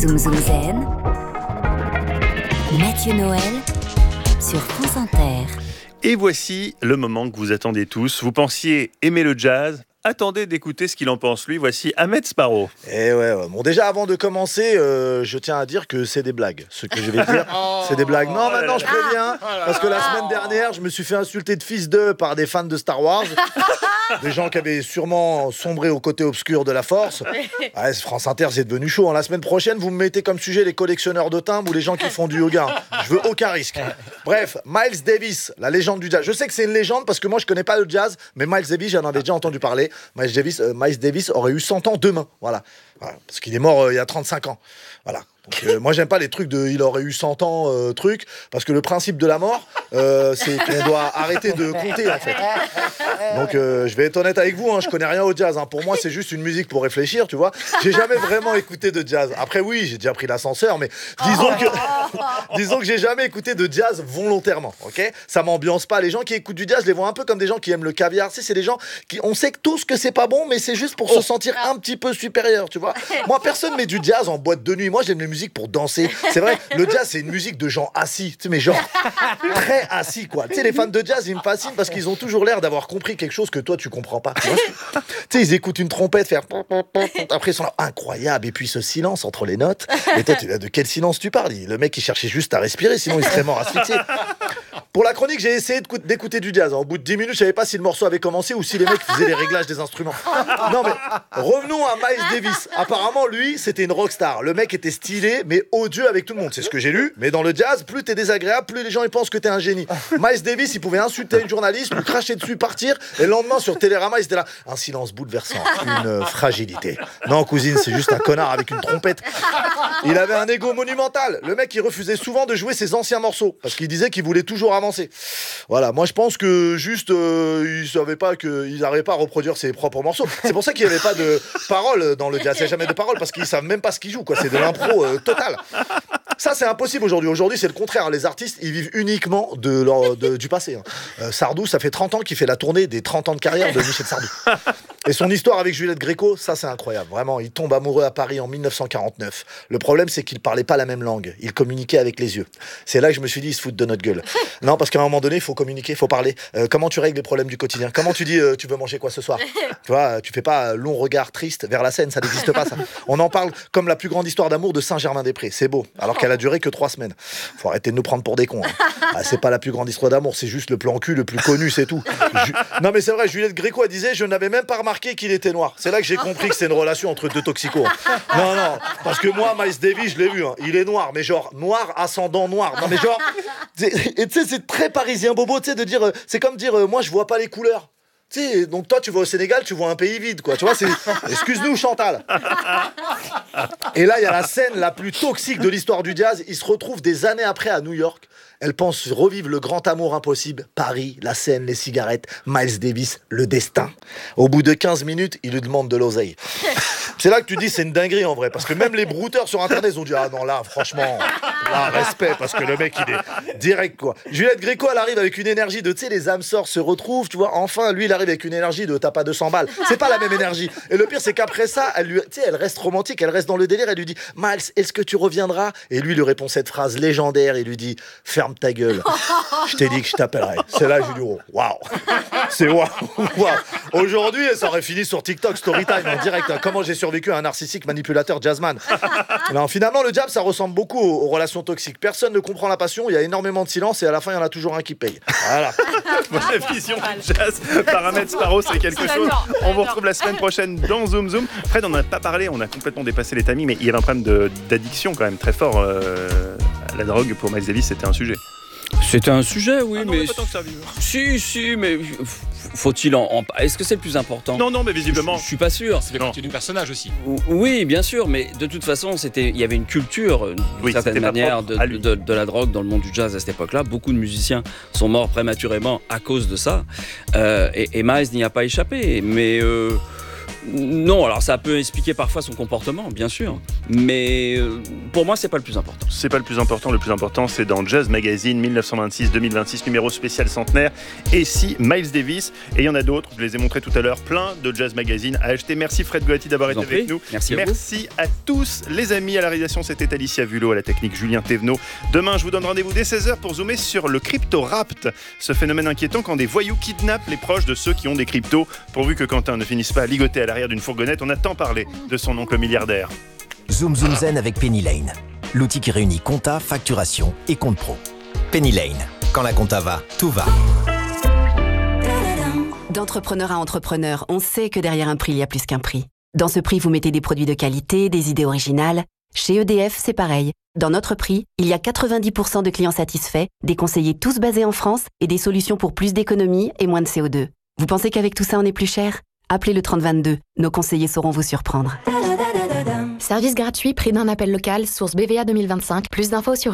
Zoom Zoom Zen, Mathieu Noël sur France Inter. Et voici le moment que vous attendez tous. Vous pensiez aimer le jazz ? Attendez d'écouter ce qu'il en pense lui. Voici Ahmed Sparrow. Eh ouais. Bon, déjà avant de commencer, je tiens à dire que c'est des blagues. Ce que je vais dire, c'est des blagues. Non, maintenant je préviens, parce que la semaine dernière, je me suis fait insulter de fils d'eux par des fans de Star Wars. Des gens qui avaient sûrement sombré au côté obscur de la force. Ouais, France Inter, c'est devenu chaud. La semaine prochaine, vous me mettez comme sujet les collectionneurs de timbres ou les gens qui font du yoga. Je veux aucun risque. Bref, Miles Davis, la légende du jazz. Je sais que c'est une légende parce que moi, je connais pas le jazz, mais Miles Davis, j'en avais déjà entendu parler. Miles Davis aurait eu 100 ans demain. Voilà. Parce qu'il est mort il y a 35 ans. Voilà. Donc, moi, j'aime pas les trucs de il aurait eu 100 ans, parce que le principe de la mort, c'est qu'on doit arrêter de compter, en fait. Donc, je vais être honnête avec vous, je connais rien au jazz. Pour moi, c'est juste une musique pour réfléchir, tu vois. J'ai jamais vraiment écouté de jazz. Après, oui, j'ai déjà pris l'ascenseur, mais disons que j'ai jamais écouté de jazz volontairement, ok ? Ça m'ambiance pas. Les gens qui écoutent du jazz, je les vois un peu comme des gens qui aiment le caviar. Tu sais, c'est des gens qui, on sait tous que c'est pas bon, mais c'est juste pour se sentir un petit peu supérieur, tu vois. Moi, personne met du jazz en boîte de nuit. Moi, j'aime les musiques pour danser. C'est vrai, le jazz, c'est une musique de gens assis, tu sais, mais genre très assis, quoi. Tu sais, les fans de jazz, ils me fascinent parce qu'ils ont toujours l'air d'avoir compris quelque chose que toi, tu comprends pas. Tu sais, ils écoutent une trompette faire... Après, ils sont là, incroyable. Et puis, ce silence entre les notes. Et toi, de quel silence tu parles ? Le mec, il cherchait juste à respirer, sinon il serait mort asphyxié. Pour la chronique, j'ai essayé d'écouter du jazz. Au bout de 10 minutes, je savais pas si le morceau avait commencé ou si les mecs faisaient les réglages des instruments. Non, mais revenons à Miles Davis. Apparemment, lui, c'était une rockstar. Le mec était stylé, mais odieux avec tout le monde. C'est ce que j'ai lu. Mais dans le jazz, plus t'es désagréable, plus les gens ils pensent que t'es un génie. Miles Davis, il pouvait insulter une journaliste, lui cracher dessus, partir. Et le lendemain, sur Télérama, il était là. Un silence bouleversant. Une fragilité. Non, cousine, c'est juste un connard avec une trompette. Il avait un ego monumental. Le mec, il refusait souvent de jouer ses anciens morceaux. Parce qu'il disait qu'il voulait toujours avancer. Voilà, moi je pense que juste ils savaient pas qu'ils n'arrivaient pas à reproduire ses propres morceaux. C'est pour ça qu'il n'y avait pas de paroles dans le jazz. Il n'y a jamais de paroles parce qu'ils savent même pas ce qu'ils jouent, quoi. C'est de l'impro total. Ça, c'est impossible aujourd'hui. Aujourd'hui, c'est le contraire. Les artistes, ils vivent uniquement du passé. Sardou, ça fait 30 ans qu'il fait la tournée des 30 ans de carrière de Michel Sardou. Et son histoire avec Juliette Gréco, ça, c'est incroyable. Vraiment, il tombe amoureux à Paris en 1949. Le problème, c'est qu'ils ne parlaient pas la même langue. Ils communiquaient avec les yeux. C'est là que je me suis dit, ils se foutent de notre gueule. Non, parce qu'à un moment donné, il faut communiquer, il faut parler. Comment tu règles les problèmes du quotidien ? Comment tu dis, tu veux manger quoi ce soir ? Tu vois, tu fais pas long regard triste vers la Seine, ça n'existe pas, ça. On en parle comme la plus grande histoire d'amour de Saint-Germain-des-Prés. C'est beau, alors qu'elle a duré que 3 semaines. Faut arrêter de nous prendre pour des cons. C'est pas la plus grande histoire d'amour, c'est juste le plan cul le plus connu, c'est tout. Non, mais c'est vrai, Juliette Gréco, elle disait, je n'avais même pas remarqué qu'il était noir. C'est là que j'ai compris que c'est une relation entre deux toxicos. Non, parce que moi, Miles Davis, je l'ai vu, il est noir, mais genre noir ascendant noir. Non, mais genre, et tu sais, c'est très parisien bobo, tu sais, de dire, c'est comme dire, moi, je vois pas les couleurs. Tu sais, donc toi, tu vas au Sénégal, tu vois un pays vide, quoi. Tu vois, c'est... Excuse-nous, Chantal. Et là, il y a la scène la plus toxique de l'histoire du jazz. Ils se retrouvent des années après à New York. Elle pense revivre le grand amour impossible. Paris, la scène, les cigarettes, Miles Davis, le destin. Au bout de 15 minutes, il lui demande de l'oseille. C'est là que tu dis c'est une dinguerie en vrai, parce que même les brouteurs sur internet ont dit ah non là franchement, là respect parce que le mec il est direct quoi. Juliette Gréco elle arrive avec une énergie de tu sais les âmes sœurs se retrouvent, tu vois, enfin lui il arrive avec une énergie de t'as pas 200 balles, c'est pas la même énergie. Et le pire c'est qu'après ça elle reste romantique, elle reste dans le délire, elle lui dit Miles est-ce que tu reviendras ? Et lui répond cette phrase légendaire, il lui dit ferme ta gueule, je t'ai dit que je t'appellerai. C'est là je lui dis waouh, c'est waouh. Aujourd'hui ça aurait fini sur TikTok Storytime en direct, hein. Comment j'ai survécu à un narcissique manipulateur jazzman. Non, finalement, le jazz, ça ressemble beaucoup aux relations toxiques. Personne ne comprend la passion, il y a énormément de silence et à la fin, il y en a toujours un qui paye. Voilà. La vision du jazz par Ahmed Sparrow, c'est quelque chose. On vous retrouve la semaine prochaine dans Zoom Zoom. Fred, on n'en a pas parlé, on a complètement dépassé les tamis, mais il y avait un problème d'addiction quand même très fort. La drogue pour Miles Davis, c'était un sujet. C'était un sujet, oui, non, mais... pas tant que ça, Si, mais faut-il en... Est-ce que c'est le plus important ? Non, mais visiblement... Je suis pas sûr. C'est le parti du personnage aussi. Oui, bien sûr, mais de toute façon, il y avait une culture, d'une certaine manière, de la drogue dans le monde du jazz à cette époque-là. Beaucoup de musiciens sont morts prématurément à cause de ça. Et Miles n'y a pas échappé, mais... Non, alors ça peut expliquer parfois son comportement, bien sûr. Mais pour moi, c'est pas le plus important. C'est pas le plus important. Le plus important, c'est dans Jazz Magazine 1926-2026, numéro spécial centenaire. Et si Miles Davis, et il y en a d'autres, je les ai montrés tout à l'heure, plein de Jazz Magazine à acheter. Merci Fred Goati d'avoir été avec nous. Merci à tous les amis. À la réalisation, c'était Alicia Vulot, à la technique Julien Thévenot. Demain, je vous donne rendez-vous dès 16h pour zoomer sur le crypto-rapt, ce phénomène inquiétant quand des voyous kidnappent les proches de ceux qui ont des cryptos, pourvu que Quentin ne finisse pas à ligoter à l'arrière d'une fourgonnette. On a tant parlé de son oncle milliardaire. Zoom Zoom Zen avec Penny Lane, l'outil qui réunit compta, facturation et compte pro. Penny Lane, quand la compta va, tout va. D'entrepreneur à entrepreneur, on sait que derrière un prix, il y a plus qu'un prix. Dans ce prix, vous mettez des produits de qualité, des idées originales. Chez EDF, c'est pareil. Dans notre prix, il y a 90% de clients satisfaits, des conseillers tous basés en France et des solutions pour plus d'économie et moins de CO2. Vous pensez qu'avec tout ça, on est plus cher ? Appelez le 3022. Nos conseillers sauront vous surprendre. Service gratuit, prix d'un appel local, source BVA 2025. Plus d'infos sur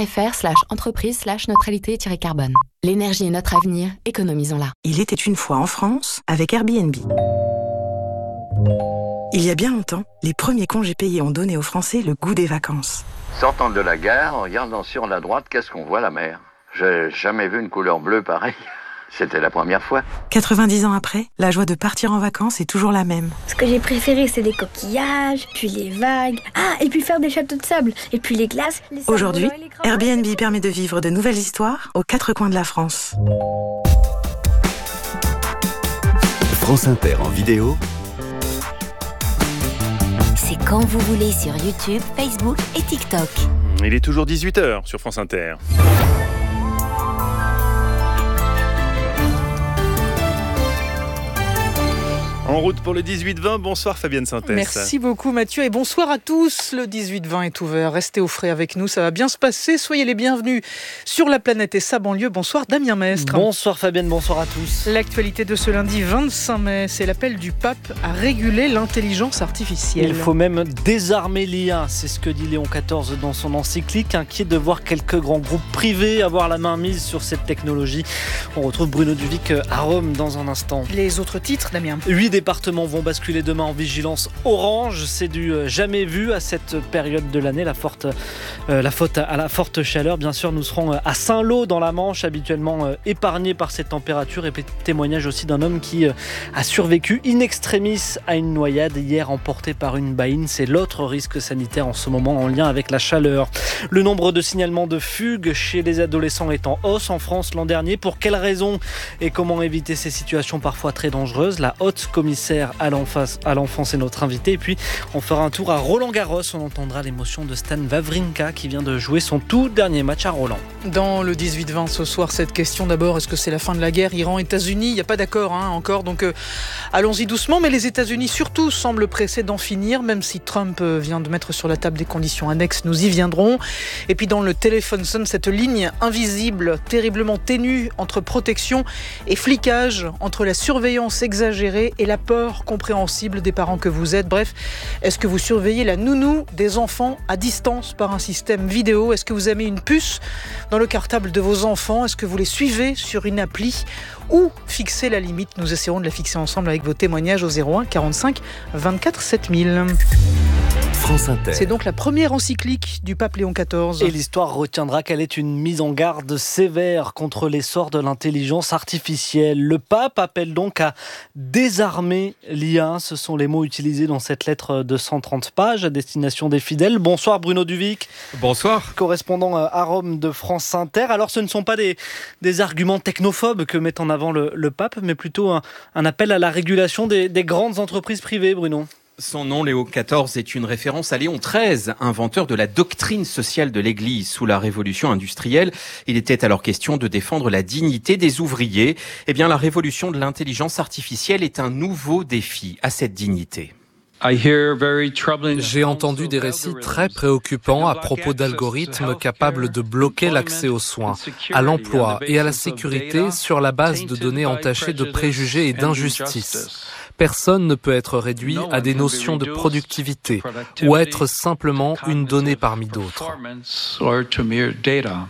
edf.fr/entreprise/neutralité-carbone. L'énergie est notre avenir, économisons-la. Il était une fois en France avec Airbnb. Il y a bien longtemps, les premiers congés payés ont donné aux Français le goût des vacances. Sortant de la gare, en regardant sur la droite, qu'est-ce qu'on voit, la mer ? J'ai jamais vu une couleur bleue pareille. C'était la première fois. 90 ans après, la joie de partir en vacances est toujours la même. Ce que j'ai préféré, c'est les coquillages, puis les vagues. Ah, et puis faire des châteaux de sable, et puis les glaces. Aujourd'hui, Airbnb permet de vivre de nouvelles histoires aux quatre coins de la France. France Inter en vidéo. C'est quand vous voulez sur YouTube, Facebook et TikTok. Il est toujours 18h sur France Inter. En route pour le 18-20, bonsoir Fabienne Synthès. Merci beaucoup Mathieu et bonsoir à tous. Le 18-20 est ouvert, restez au frais avec nous, ça va bien se passer. Soyez les bienvenus sur la planète et sa banlieue. Bonsoir Damien Mestre. Bonsoir Fabienne, bonsoir à tous. L'actualité de ce lundi 25 mai, c'est l'appel du pape à réguler l'intelligence artificielle. Il faut même désarmer l'IA, c'est ce que dit Léon XIV dans son encyclique, inquiet de voir quelques grands groupes privés avoir la main mise sur cette technologie. On retrouve Bruno Duvic à Rome dans un instant. Les autres titres, Damien. 8 départements vont basculer demain en vigilance orange. C'est du jamais vu à cette période de l'année. La faute à la forte chaleur. Bien sûr, nous serons à Saint-Lô dans la Manche, habituellement épargné par cette température. Et témoignage aussi d'un homme qui a survécu in extremis à une noyade hier emporté par une baïne. C'est l'autre risque sanitaire en ce moment en lien avec la chaleur. Le nombre de signalements de fugues chez les adolescents est en hausse en France l'an dernier. Pour quelles raisons et comment éviter ces situations parfois très dangereuses? La haute commissaire à l'enfance est notre invité. Et puis on fera un tour à Roland-Garros. On entendra l'émotion de Stan Wawrinka qui vient de jouer son tout dernier match à Roland. Dans le 18-20 ce soir, cette question d'abord, est-ce que c'est la fin de la guerre Iran-États-Unis? Il n'y a pas d'accord encore, donc allons-y doucement. Mais les États-Unis surtout semblent pressés d'en finir, même si Trump vient de mettre sur la table des conditions annexes, nous y viendrons. Et puis dans le téléphone sonne cette ligne invisible, terriblement ténue entre protection et flicage, entre la surveillance exagérée et la peur compréhensible des parents que vous êtes. Bref, est-ce que vous surveillez la nounou des enfants à distance par un système vidéo? Est-ce que vous avez une puce dans le cartable de vos enfants? Est-ce que vous les suivez sur une appli? Où fixer la limite? Nous essaierons de la fixer ensemble avec vos témoignages au 01 45 24 7000. France Inter. C'est donc la première encyclique du pape Léon XIV. Et l'histoire retiendra qu'elle est une mise en garde sévère contre l'essor de l'intelligence artificielle. Le pape appelle donc à désarmer l'IA. Ce sont les mots utilisés dans cette lettre de 130 pages à destination des fidèles. Bonsoir Bruno Duvic. Bonsoir. Correspondant à Rome de France Inter. Alors ce ne sont pas des arguments technophobes que met en avant le pape, mais plutôt un appel à la régulation des grandes entreprises privées, Bruno. Son nom, Léon XIV, est une référence à Léon XIII, inventeur de la doctrine sociale de l'Église sous la Révolution industrielle. Il était alors question de défendre la dignité des ouvriers. Eh bien, la révolution de l'intelligence artificielle est un nouveau défi à cette dignité. J'ai entendu des récits très préoccupants à propos d'algorithmes capables de bloquer l'accès aux soins, à l'emploi et à la sécurité sur la base de données entachées de préjugés et d'injustice. Personne ne peut être réduit à des notions de productivité ou être simplement une donnée parmi d'autres.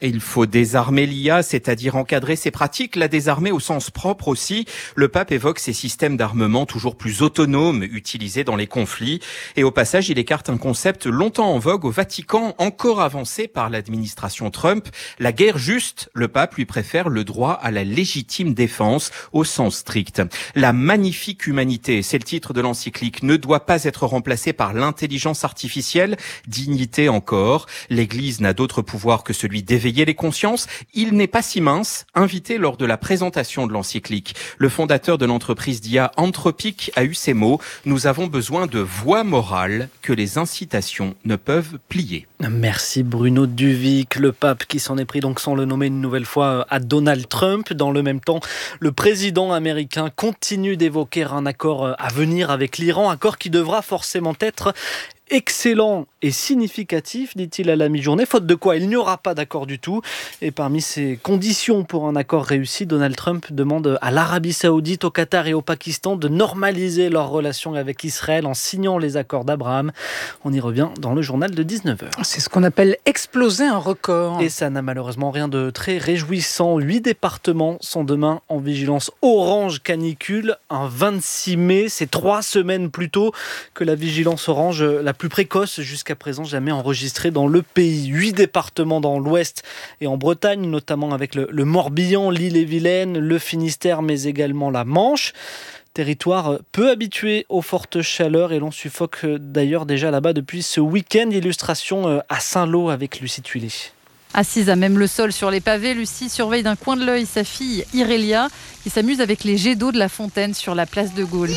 Et il faut désarmer l'IA, c'est-à-dire encadrer ses pratiques, la désarmer au sens propre aussi. Le pape évoque ces systèmes d'armement toujours plus autonomes utilisés dans les conflits. Et au passage, il écarte un concept longtemps en vogue au Vatican, encore avancé par l'administration Trump. La guerre juste, le pape lui préfère le droit à la légitime défense au sens strict. La magnifique humanité, c'est le titre de l'encyclique, ne doit pas être remplacée par l'intelligence artificielle. Dignité encore. L'Église n'a d'autre pouvoir que celui d'éveiller les consciences. Il n'est pas si mince. Invité lors de la présentation de l'encyclique, le fondateur de l'entreprise d'IA Anthropic a eu ces mots: nous avons besoin de voix morales que les incitations ne peuvent plier. Merci Bruno Duvic. Le pape qui s'en est pris donc sans le nommer une nouvelle fois à Donald Trump. Dans le même temps, le président américain continue d'évoquer un accord à venir avec l'Iran, accord qui devra forcément être excellent et significatif, dit-il à la mi-journée, faute de quoi il n'y aura pas d'accord du tout. Et parmi ces conditions pour un accord réussi, Donald Trump demande à l'Arabie Saoudite, au Qatar et au Pakistan de normaliser leurs relations avec Israël en signant les accords d'Abraham. On y revient dans le journal de 19h. C'est ce qu'on appelle exploser un record. Et ça n'a malheureusement rien de très réjouissant. 8 départements sont demain en vigilance orange canicule, un 26 mai. C'est 3 semaines plus tôt que la vigilance orange la plus précoce jusqu'à présent jamais enregistrée dans le pays. 8 départements dans l'ouest et en Bretagne, notamment avec le Morbihan, l'Ille-et-Vilaine, le Finistère, mais également la Manche. Territoire peu habitué aux fortes chaleurs et l'on suffoque d'ailleurs déjà là-bas depuis ce week-end. Illustration à Saint-Lô avec Lucie Tuilé. Assise à même le sol sur les pavés, Lucie surveille d'un coin de l'œil sa fille Irélia qui s'amuse avec les jets d'eau de la fontaine sur la place de Gaulle.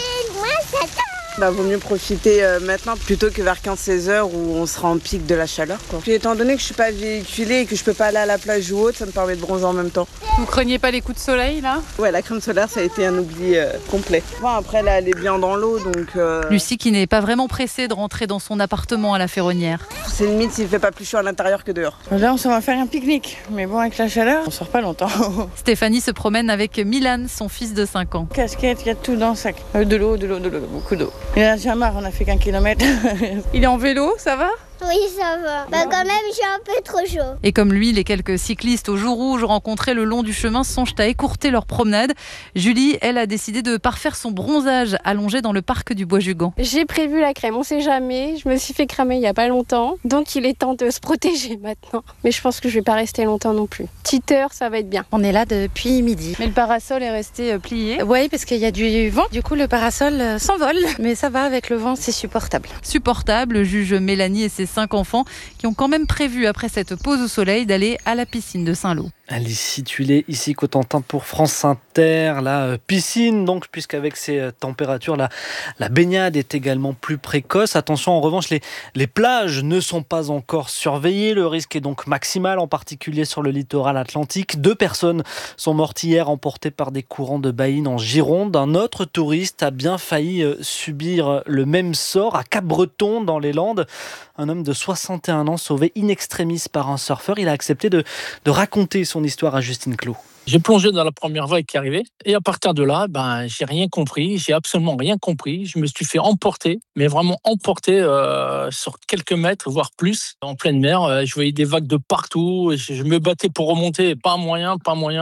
Vaut mieux profiter maintenant plutôt que vers 15-16 heures où on sera en pic de la chaleur, quoi. Puis étant donné que je suis pas véhiculée et que je peux pas aller à la plage ou autre, ça me permet de bronzer en même temps. Vous craignez pas les coups de soleil là ? Ouais, la crème solaire ça a été un oubli complet. Après là, elle est bien dans l'eau donc... Lucie qui n'est pas vraiment pressée de rentrer dans son appartement à la Ferronnière. C'est limite s'il fait pas plus chaud à l'intérieur que dehors. Là on s'en va faire un pique-nique, mais bon avec la chaleur, on sort pas longtemps. Stéphanie se promène avec Milan, son fils de 5 ans. Casquette, il y a tout dans le sac. De l'eau, beaucoup d'eau. Il a déjà marre, on a fait qu'un kilomètre. Il est en vélo, ça va ? Oui, ça va. Quand même, j'ai un peu trop chaud. Et comme lui, les quelques cyclistes au jour rouge rencontrés le long du chemin songent à écourter leur promenade. Julie, elle, a décidé de parfaire son bronzage allongé dans le parc du Bois-Jugan. J'ai prévu la crème, on sait jamais. Je me suis fait cramer il n'y a pas longtemps. Donc il est temps de se protéger maintenant. Mais je pense que je vais pas rester longtemps non plus. Petite heure, ça va être bien. On est là depuis midi. Mais le parasol est resté plié. Oui, parce qu'il y a du vent. Du coup, le parasol s'envole. Mais ça va, avec le vent, c'est supportable. Supportable, juge Mélanie et ses 5 enfants qui ont quand même prévu, après cette pause au soleil, d'aller à la piscine de Saint-Lô. Alice Tuilé, ici Cotentin pour France Inter. La piscine, donc, puisqu'avec ces températures, la baignade est également plus précoce. Attention, en revanche, les plages ne sont pas encore surveillées. Le risque est donc maximal, en particulier sur le littoral atlantique. 2 personnes sont mortes hier, emportées par des courants de baïnes en Gironde. Un autre touriste a bien failli subir le même sort à Cap-Breton, dans les Landes. Un homme de 61 ans sauvé in extremis par un surfeur. Il a accepté de raconter son histoire à Justine Clos. J'ai plongé dans la première vague qui arrivait et à partir de là, j'ai rien compris, j'ai absolument rien compris. Je me suis fait emporter, mais vraiment emporter sur quelques mètres, voire plus, en pleine mer. Je voyais des vagues de partout, je me battais pour remonter, pas moyen.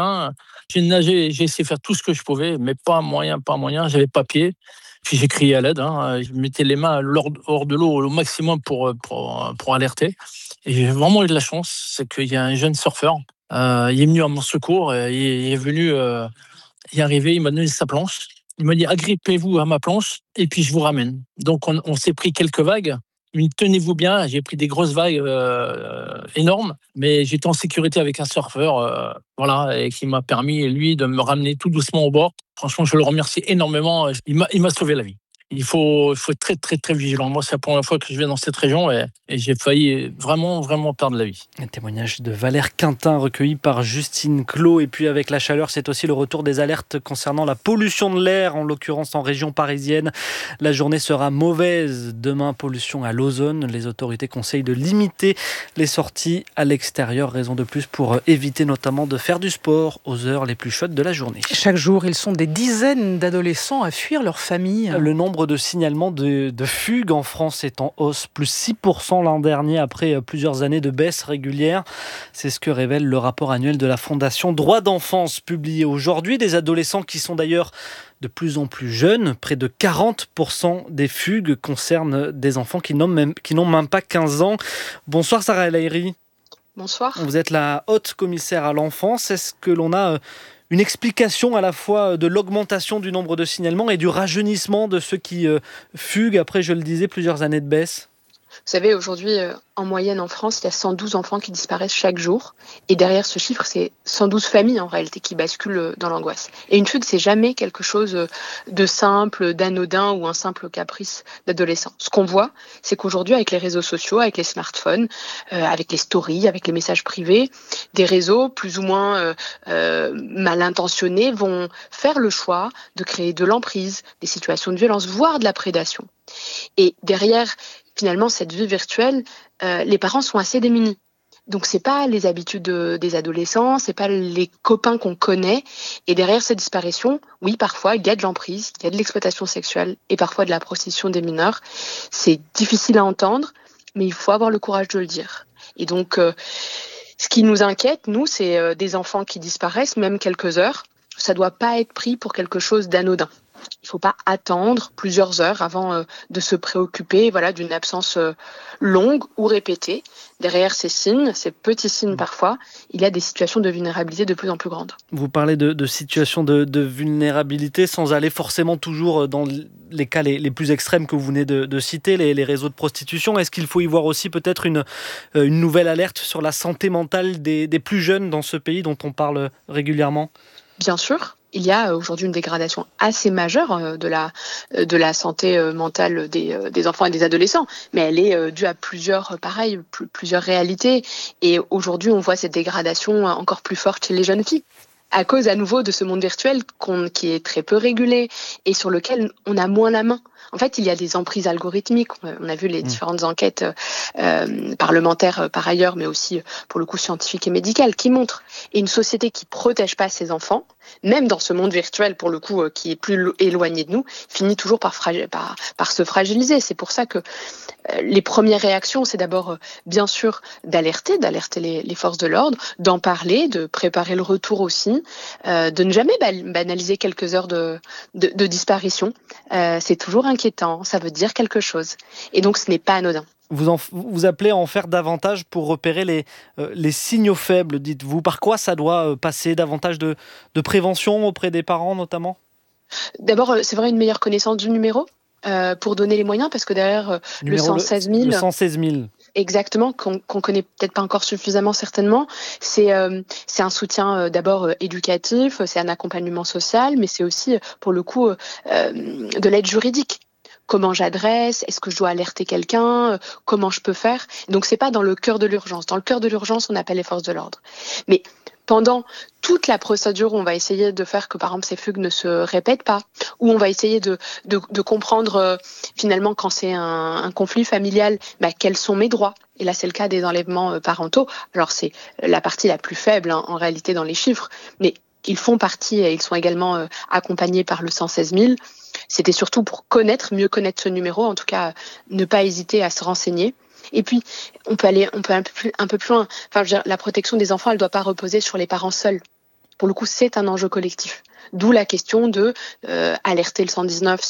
J'ai nagé, j'ai essayé de faire tout ce que je pouvais, mais pas moyen, j'avais pas pied. Puis j'ai crié à l'aide, je mettais les mains hors de l'eau au maximum pour alerter. Et j'ai vraiment eu de la chance, c'est qu'il y a un jeune surfeur, il est venu à mon secours, il est venu, il est arrivé, il m'a donné sa planche. Il m'a dit agrippez-vous à ma planche et puis je vous ramène. Donc on s'est pris quelques vagues. Mais tenez-vous bien, j'ai pris des grosses vagues énormes, mais j'étais en sécurité avec un surfeur, et qui m'a permis, lui, de me ramener tout doucement au bord. Franchement, je le remercie énormément. Il m'a sauvé la vie. Il faut être très, très, très vigilant. Moi, c'est la première fois que je vais dans cette région et j'ai failli vraiment, vraiment perdre la vie. Un témoignage de Valère Quintin recueilli par Justine Clos. Et puis avec la chaleur, c'est aussi le retour des alertes concernant la pollution de l'air, en l'occurrence en région parisienne. La journée sera mauvaise. Demain, pollution à l'ozone. Les autorités conseillent de limiter les sorties à l'extérieur. Raison de plus pour éviter notamment de faire du sport aux heures les plus chaudes de la journée. Chaque jour, ils sont des dizaines d'adolescents à fuir leur famille. Le nombre nombre de signalements de fugues en France est en hausse, plus 6% l'an dernier après plusieurs années de baisse régulière. C'est ce que révèle le rapport annuel de la Fondation Droits d'enfance publié aujourd'hui. Des adolescents qui sont d'ailleurs de plus en plus jeunes. Près de 40% des fugues concernent des enfants qui n'ont même pas 15 ans. Bonsoir Sarah El Haïry. Bonsoir. Vous êtes la haute commissaire à l'enfance. Est-ce que l'on a une explication à la fois de l'augmentation du nombre de signalements et du rajeunissement de ceux qui fuguent après, je le disais, plusieurs années de baisse ? Vous savez, aujourd'hui, en moyenne en France, il y a 112 enfants qui disparaissent chaque jour. Et derrière ce chiffre, c'est 112 familles en réalité qui basculent dans l'angoisse. Et une fugue, c'est jamais quelque chose de simple, d'anodin ou un simple caprice d'adolescent. Ce qu'on voit, c'est qu'aujourd'hui, avec les réseaux sociaux, avec les smartphones, avec les stories, avec les messages privés, des réseaux plus ou moins mal intentionnés vont faire le choix de créer de l'emprise, des situations de violence, voire de la prédation. Et derrière, finalement, cette vie virtuelle, les parents sont assez démunis. Donc, c'est pas les habitudes des adolescents, c'est pas les copains qu'on connaît. Et derrière ces disparitions, oui, parfois, il y a de l'emprise, il y a de l'exploitation sexuelle et parfois de la prostitution des mineurs. C'est difficile à entendre, mais il faut avoir le courage de le dire. Et donc, ce qui nous inquiète, nous, c'est des enfants qui disparaissent, même quelques heures. Ça doit pas être pris pour quelque chose d'anodin. Il ne faut pas attendre plusieurs heures avant de se préoccuper d'une absence longue ou répétée. Derrière ces signes, ces petits signes parfois, il y a des situations de vulnérabilité de plus en plus grandes. Vous parlez de situations de vulnérabilité sans aller forcément toujours dans les cas les plus extrêmes que vous venez de citer, les réseaux de prostitution. Est-ce qu'il faut y voir aussi peut-être une nouvelle alerte sur la santé mentale des plus jeunes dans ce pays dont on parle régulièrement ? Bien sûr. Il y a aujourd'hui une dégradation assez majeure de la santé mentale des enfants et des adolescents, mais elle est due à plusieurs réalités. Et aujourd'hui, on voit cette dégradation encore plus forte chez les jeunes filles, à cause à nouveau de ce monde virtuel qui est très peu régulé et sur lequel on a moins la main. En fait, il y a des emprises algorithmiques. On a vu les différentes enquêtes parlementaires par ailleurs, mais aussi pour le coup scientifiques et médicales, qui montrent. Et une société qui protège pas ses enfants, même dans ce monde virtuel pour le coup qui est plus éloigné de nous, finit toujours par se fragiliser. C'est pour ça que les premières réactions, c'est d'abord bien sûr d'alerter les forces de l'ordre, d'en parler, de préparer le retour aussi, de ne jamais banaliser quelques heures de disparition. C'est toujours inquiétant, ça veut dire quelque chose. Et donc ce n'est pas anodin. Vous appelez à en faire davantage pour repérer les signaux faibles, dites-vous. Par quoi ça doit passer? Davantage de prévention auprès des parents notamment? D'abord, c'est vrai, une meilleure connaissance du numéro pour donner les moyens, parce que derrière le 116 000... Le 116 000. Exactement, qu'on connaît peut-être pas encore suffisamment certainement. C'est un soutien d'abord éducatif, c'est un accompagnement social, mais c'est aussi pour le coup de l'aide juridique. Comment j'adresse? Est-ce que je dois alerter quelqu'un? Comment je peux faire? Donc c'est pas dans le cœur de l'urgence. Dans le cœur de l'urgence, on appelle les forces de l'ordre. Mais pendant toute la procédure, on va essayer de faire que, par exemple, ces fugues ne se répètent pas, ou on va essayer de comprendre finalement quand c'est un conflit familial, quels sont mes droits. Et là, c'est le cas des enlèvements parentaux. Alors c'est la partie la plus faible en réalité dans les chiffres, mais ils font partie et ils sont également accompagnés par le 116 000. C'était surtout pour mieux connaître ce numéro, en tout cas ne pas hésiter à se renseigner. Et puis, on peut aller un peu plus loin. Enfin, je veux dire, la protection des enfants, elle ne doit pas reposer sur les parents seuls. Pour le coup, c'est un enjeu collectif. D'où la question de alerter le 119